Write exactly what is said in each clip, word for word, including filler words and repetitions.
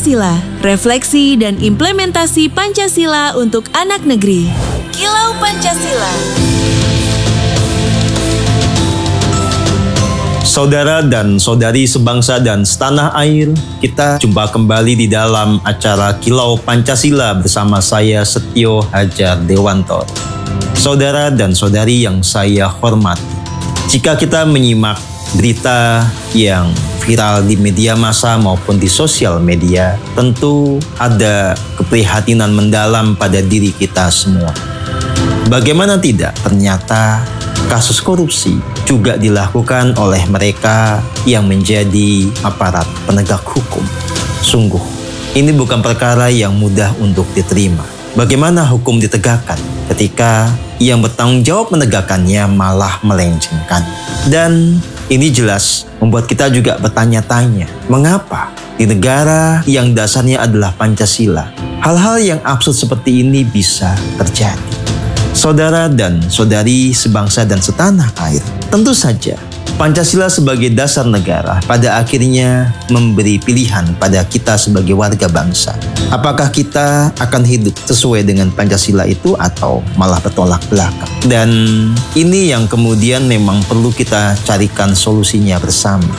Pancasila, refleksi dan implementasi Pancasila untuk anak negeri. Kilau Pancasila. Saudara dan saudari sebangsa dan setanah air, kita jumpa kembali di dalam acara Kilau Pancasila bersama saya Setio Hajar Dewanto. Saudara dan saudari yang saya hormati, jika kita menyimak berita yang viral di media massa maupun di sosial media, tentu ada keprihatinan mendalam pada diri kita semua. Bagaimana tidak, ternyata kasus korupsi juga dilakukan oleh mereka yang menjadi aparat penegak hukum. Sungguh, ini bukan perkara yang mudah untuk diterima. Bagaimana hukum ditegakkan ketika yang bertanggung jawab menegakkannya malah melencengkan? Dan ini jelas membuat kita juga bertanya-tanya, mengapa di negara yang dasarnya adalah Pancasila, hal-hal yang absurd seperti ini bisa terjadi? Saudara dan saudari sebangsa dan setanah air, tentu saja Pancasila sebagai dasar negara pada akhirnya memberi pilihan pada kita sebagai warga bangsa. Apakah kita akan hidup sesuai dengan Pancasila itu atau malah bertolak belakang? Dan ini yang kemudian memang perlu kita carikan solusinya bersama.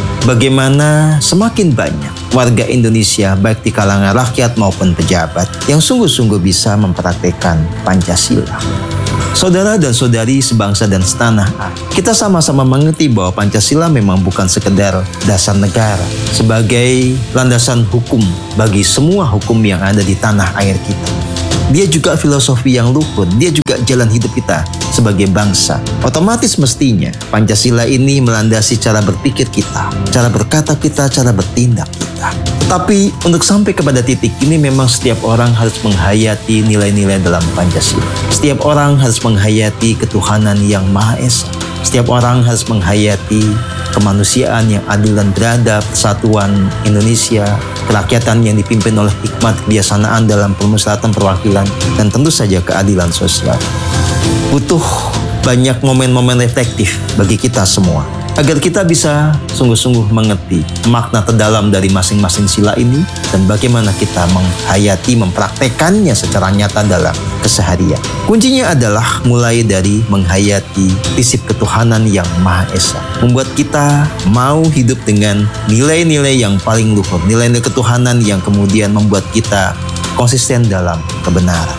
Bagaimana semakin banyak warga Indonesia baik di kalangan rakyat maupun pejabat yang sungguh-sungguh bisa mempraktekkan Pancasila. Saudara dan saudari sebangsa dan setanah air, kita sama-sama mengerti bahwa Pancasila memang bukan sekedar dasar negara sebagai landasan hukum bagi semua hukum yang ada di tanah air kita. Dia juga filosofi yang luhur, dia juga jalan hidup kita sebagai bangsa. Otomatis mestinya Pancasila ini melandasi cara berpikir kita, cara berkata kita, cara bertindak kita. Tetapi untuk sampai kepada titik ini memang setiap orang harus menghayati nilai-nilai dalam Pancasila. Setiap orang harus menghayati ketuhanan yang Maha Esa. Setiap orang harus menghayati kemanusiaan yang adil dan beradab, persatuan Indonesia, kerakyatan yang dipimpin oleh hikmat kebiasaan dalam permusyawaratan perwakilan, dan tentu saja keadilan sosial. Butuh banyak momen-momen reflektif bagi kita semua, agar kita bisa sungguh-sungguh mengerti makna terdalam dari masing-masing sila ini dan bagaimana kita menghayati, mempraktekannya secara nyata dalam keseharian. Kuncinya adalah mulai dari menghayati prinsip ketuhanan yang Maha Esa. Membuat kita mau hidup dengan nilai-nilai yang paling luhur, nilai-nilai ketuhanan yang kemudian membuat kita konsisten dalam kebenaran.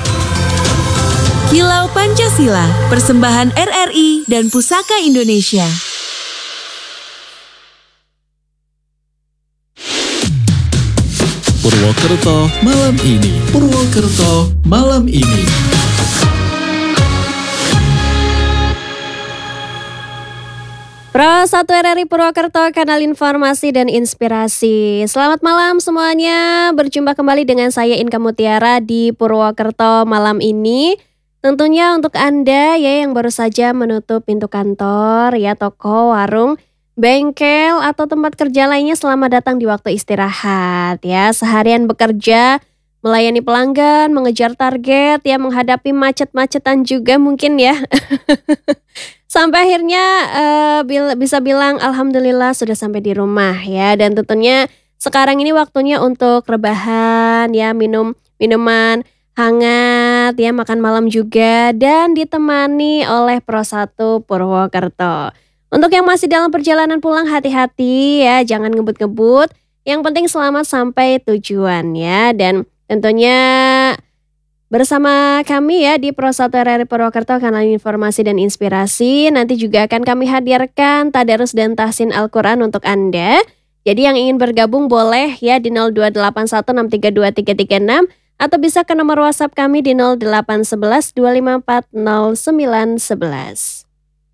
Kilau Pancasila, persembahan R R I dan Pusaka Indonesia. Purwokerto malam ini. Purwokerto malam ini. Pro satu R R I Purwokerto, kanal informasi dan inspirasi. Selamat malam semuanya. Berjumpa kembali dengan saya Inka Mutiara di Purwokerto malam ini. Tentunya untuk Anda ya yang baru saja menutup pintu kantor, ya toko, warung, bengkel, atau tempat kerja lainnya, selamat datang di waktu istirahat ya. Seharian bekerja, melayani pelanggan, mengejar target, ya menghadapi macet-macetan juga mungkin ya. Sampai akhirnya uh, bisa bilang alhamdulillah sudah sampai di rumah ya. Dan tentunya sekarang ini waktunya untuk rebahan ya, minum minuman hangat ya, makan malam juga, dan ditemani oleh Pro satu Purwokerto. Untuk yang masih dalam perjalanan pulang, hati-hati ya, jangan ngebut-ngebut. Yang penting selamat sampai tujuan ya. Dan tentunya bersama kami ya di Pro satu R R I Purwokerto, kanal informasi dan inspirasi, nanti juga akan kami hadirkan tadarus dan tahsin Al-Quran untuk Anda. Jadi yang ingin bergabung boleh ya di nol dua delapan satu enam tiga dua tiga tiga enam atau bisa ke nomor WhatsApp kami di nol delapan satu satu dua lima empat nol sembilan satu satu.